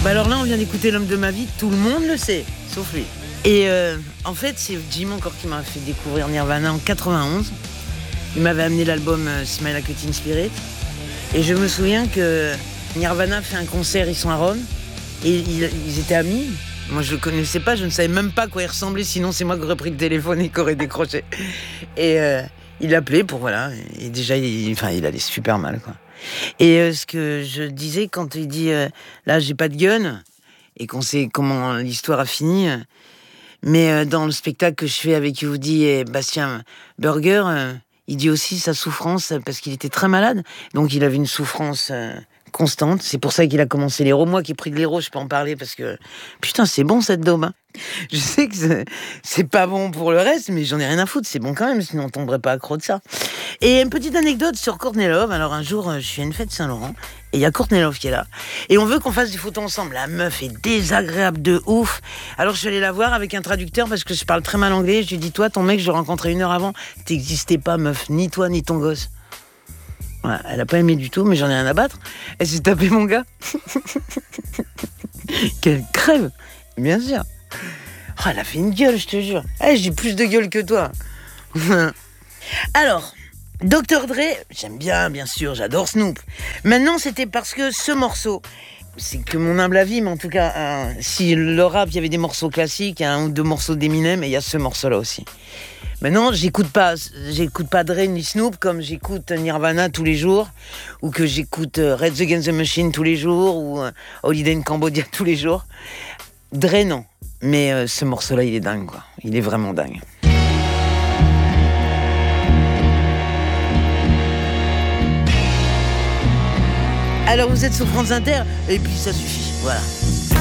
Bah alors là, on vient d'écouter L'homme de ma vie, tout le monde le sait, sauf lui. Et en fait, c'est Jim encore qui m'a fait découvrir Nirvana en 91. Il m'avait amené l'album Smell Like Teen Spirit. Et je me souviens que Nirvana fait un concert, ils sont à Rome, et ils étaient amis. Moi, je le connaissais pas, je ne savais même pas à quoi il ressemblait, sinon c'est moi qui aurais pris le téléphone et qui aurais décroché. Et il l'appelait pour, voilà, et déjà, il allait super mal, quoi. Et ce que je disais quand il dit là j'ai pas de gun et qu'on sait comment l'histoire a fini, mais dans le spectacle que je fais avec Woody et Bastien Burger, il dit aussi sa souffrance parce qu'il était très malade, donc il avait une souffrance constante. C'est pour ça qu'il a commencé l'héros. Moi qui ai pris de l'héros, je peux en parler parce que putain c'est bon cette daube, hein. Je sais que c'est pas bon pour le reste, mais j'en ai rien à foutre, c'est bon quand même, sinon on tomberait pas accro de ça. Et une petite anecdote sur Courtney Love. Alors un jour, je suis à une fête Saint-Laurent, et il y a Courtney Love qui est là. Et on veut qu'on fasse des photos ensemble. La meuf est désagréable de ouf. Alors je suis allé la voir avec un traducteur parce que je parle très mal anglais. Je lui ai dit, toi, ton mec, je l'ai rencontré 1 heure avant. T'existais pas, meuf, ni toi, ni ton gosse. Voilà, elle a pas aimé du tout, mais j'en ai rien à battre. Elle s'est tapée mon gars. Quelle crève, bien sûr. Oh, elle a fait une gueule, je te jure. J'ai plus de gueule que toi. Alors, Dr. Dre, j'aime bien sûr, j'adore Snoop. Maintenant, c'était parce que ce morceau, c'est que mon humble avis, mais en tout cas, si le rap, il y avait des morceaux classiques, 1 ou 2 morceaux d'Eminem, et il y a ce morceau-là aussi. Maintenant, j'écoute pas Dre ni Snoop comme j'écoute Nirvana tous les jours, ou que j'écoute Rage Against the Machine tous les jours, ou Holiday in Cambodia tous les jours. Dre, non. Mais ce morceau-là, il est dingue, quoi. Il est vraiment dingue. Alors, vous êtes sur France Inter, et puis ça suffit, voilà.